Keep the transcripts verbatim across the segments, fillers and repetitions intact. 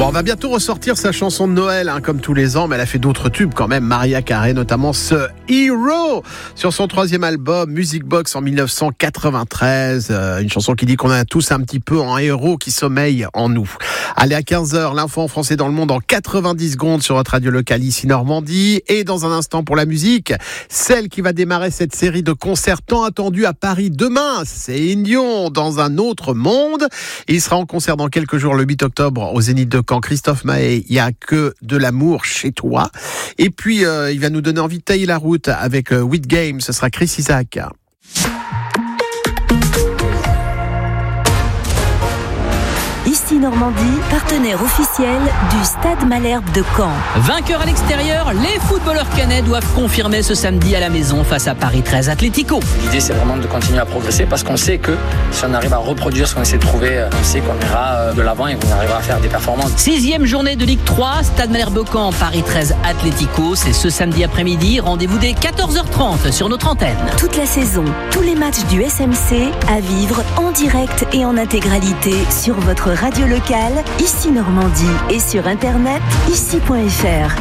Bon, on va bientôt ressortir sa chanson de Noël, hein, comme tous les ans, mais elle a fait d'autres tubes quand même. Mariah Carey, notamment ce Hero, sur son troisième album, Music Box, en dix-neuf cent quatre-vingt-treize. Euh, une chanson qui dit qu'on a tous un petit peu un héros qui sommeille en nous. Allez, à quinze heures, l'info en français dans le monde en quatre-vingt-dix secondes sur votre radio locale ici Normandie. Et dans un instant pour la musique, celle qui va démarrer cette série de concerts tant attendus à Paris demain, c'est Indion, dans un autre monde. Il sera en concert dans quelques jours, le huit octobre, au Zénith de Caen. Christophe Maé, il n'y a que de l'amour chez toi. Et puis, euh, il va nous donner envie de tailler la route avec euh, With Game. Ce sera Chris Isaac. Ici Normandie, partenaire officiel du Stade Malherbe de Caen. Vainqueurs à l'extérieur, les footballeurs caennais doivent confirmer ce samedi à la maison face à Paris treize Atlético. L'idée, c'est vraiment de continuer à progresser parce qu'on sait que si on arrive à reproduire ce qu'on essaie de trouver, on sait qu'on ira de l'avant et qu'on arrivera à faire des performances. Sixième journée de Ligue trois, Stade Malherbe Caen, Paris treize Atlético. C'est ce samedi après-midi. Rendez-vous dès quatorze heures trente sur notre antenne. Toute la saison, tous les matchs du S M C à vivre en direct et en intégralité sur votre radio locale, ici Normandie, et sur internet, ici point f r.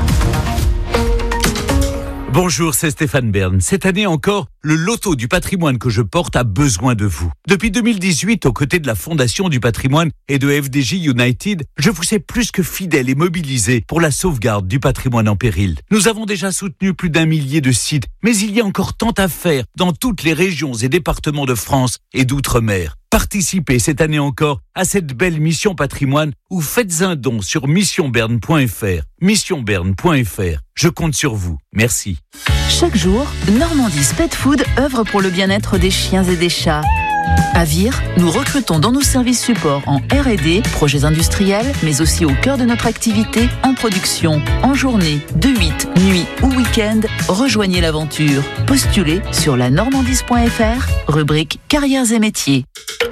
Bonjour, c'est Stéphane Bern. Cette année encore, le loto du patrimoine que je porte a besoin de vous. Depuis deux mille dix-huit, aux côtés de la Fondation du patrimoine et de F D J United, je vous ai plus que fidèle et mobilisé pour la sauvegarde du patrimoine en péril. Nous avons déjà soutenu plus d'un millier de sites, mais il y a encore tant à faire dans toutes les régions et départements de France et d'outre-mer. Participez cette année encore à cette belle mission patrimoine ou faites un don sur mission bern point f r. mission bern point f r. Je compte sur vous. Merci. Chaque jour, Normandie's Pet Food œuvre pour le bien-être des chiens et des chats. À Vire, nous recrutons dans nos services supports en R et D, projets industriels, mais aussi au cœur de notre activité, en production, en journée, de huit, nuit ou week-end. Rejoignez l'aventure. Postulez sur la normandie point f r, rubrique carrières et métiers.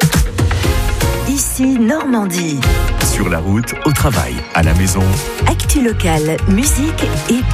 Ici Normandie. Sur la route, au travail, à la maison. Actu locale, musique et